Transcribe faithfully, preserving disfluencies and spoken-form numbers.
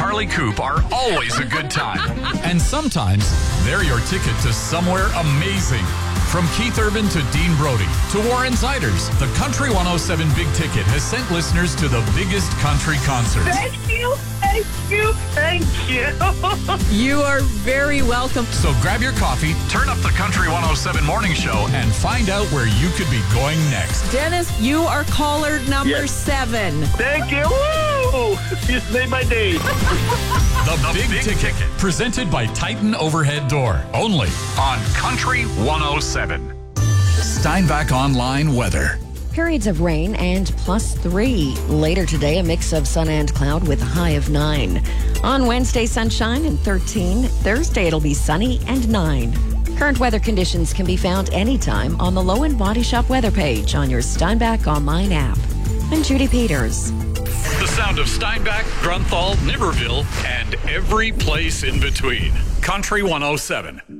Marley Coupe are always a good time. And sometimes they're your ticket to somewhere amazing. From Keith Urban to Dean Brody to Warren Ziders, the Country one oh seven Big Ticket has sent listeners to the biggest country concerts. Thank you, thank you, thank you. You are very welcome. So grab your coffee, turn up the Country one oh seven Morning Show, and find out where you could be going next. Dennis, you are caller number Yes. seven. Thank you. Woo! You made my day. The, the Big, Big Ticket, Ticket, presented by Titan Overhead Door, only on Country one oh seven. Steinbach Online weather. Periods of rain and plus three. Later today, a mix of sun and cloud with a high of nine. On Wednesday, sunshine and thirteen. Thursday, it'll be sunny and nine. Current weather conditions can be found anytime on the Low and Body Shop weather page on your Steinbach Online app. I'm Judy Peters. The sound of Steinbach, Grunthal, Niverville, and every place in between. Country one oh seven.